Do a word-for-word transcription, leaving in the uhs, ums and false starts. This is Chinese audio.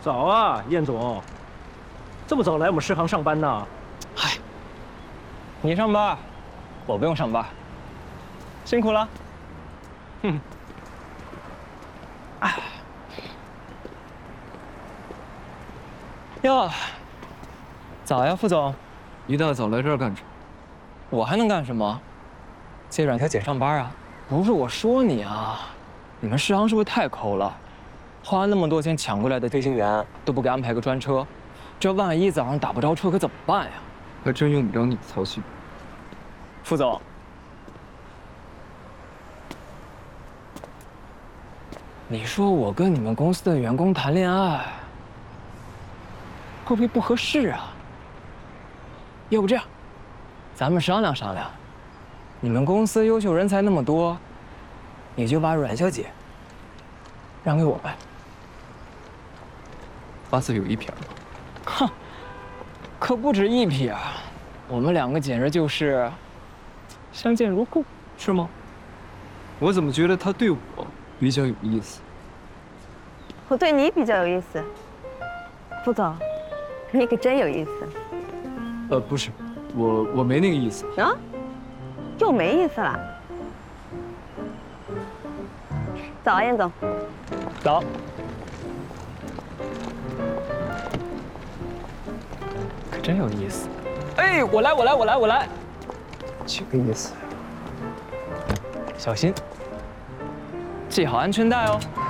早啊，燕总，这么早来我们食行上班呢？ 嗨，你上班，我不用上班，辛苦了。哼。哎。哟，早呀，副总。 一大早来这儿干什么？ 我还能干什么？接阮小姐上班啊。不是我说你啊，你们食行是不是太抠了？ 花那么多钱抢过来的飞行员都不给安排个专车，这万一早上打不着车可怎么办呀？ 还真用不着你操心。 副总，你说我跟你们公司的员工谈恋爱，会不会不合适啊？要不这样，咱们商量商量，你们公司优秀人才那么多，你就把阮小姐让给我呗。 八字有一撇吗？ 哼，可不止一撇，我们两个简直就是相见如故，是吗？ 我怎么觉得他对我比较有意思？ 我对你比较有意思，副总，你可真有意思。 呃，不是，我我没那个意思。 啊？又没意思了？早啊，燕总。 早。 真有意思，哎，我来，我来，我来，我来，这个意思。小心，系好安全带哦。